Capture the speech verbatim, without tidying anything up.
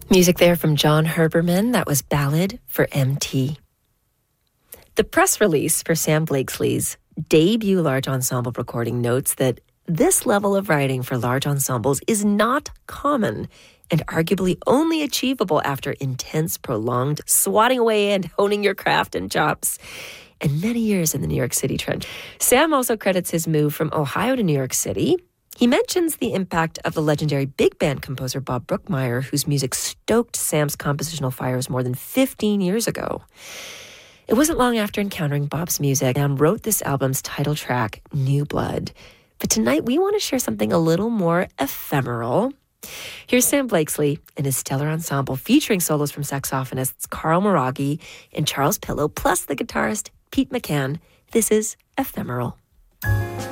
Music there from John Herbermann. That was Ballad for M T. The press release for Sam Blakeslee's debut large ensemble recording notes that this level of writing for large ensembles is not common and arguably only achievable after intense, prolonged swatting away and honing your craft and chops, and many years in the New York City trench. Sam also credits his move from Ohio to New York City. He mentions the impact of the legendary big band composer Bob Brookmeyer, whose music stoked Sam's compositional fires more than fifteen years ago. It wasn't long after encountering Bob's music, Sam wrote this album's title track, New Blood. But tonight, we want to share something a little more ephemeral. Here's Sam Blakeslee and his stellar ensemble featuring solos from saxophonists Carl Moraghi and Charles Pillow, plus the guitarist Pete McCann. This is Ephemeral.